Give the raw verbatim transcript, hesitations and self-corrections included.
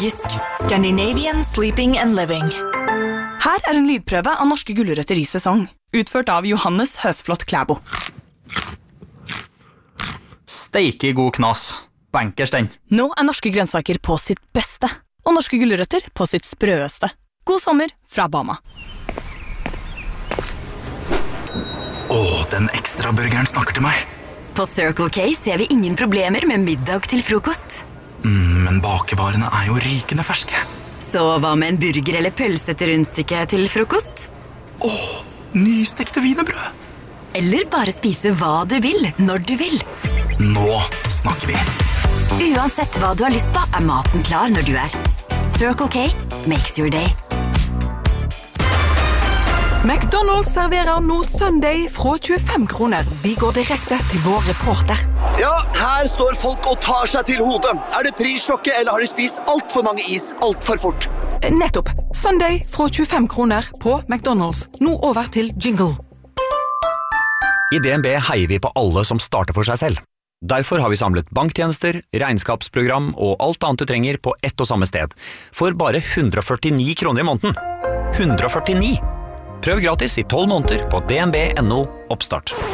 Jysk, Scandinavian Sleeping and Living. Her er en lydprøve av norske gulrøtter i sesong, utført av Johannes Høsflot Klæbo. Steike god knas. Bankers den. Nå er norske grønnsaker på sitt beste, og norske gulrøtter på sitt sprøeste. God sommer fra Bama. Åh, den ekstra burgeren snakker til meg. På Circle K ser vi ingen problemer med middag til frokost. Mm, men bakevarene er jo rykende ferske. Så hva med en burger eller pølse til rundstykke til frokost? Åh, nystekte wienerbrød. Eller bare spise hva du vil, når du vil. Nå snakker vi. Uansett hva du har lyst på, er maten klar når du er. Circle K makes your day. McDonald's serverer nå Sunday fra tjuefem kroner. Vi går direkte til vår reporter. Ja, her står folk og tar seg til hodet. Er det prissjokket, eller har de spist alt for mange is alt for fort? Nettopp. Sunday fra tjuefem kroner på McDonald's. Nå over til jingle. I D N B heier vi på alle som starter for seg selv. Derfor har vi samlet banktjenester, regnskapsprogram og alt annet du trenger på ett og samme sted. For bare hundre og førtini kroner i måneden. hundre og førtini! Prøv gratis i tolv måneder på D N B punktum no oppstart.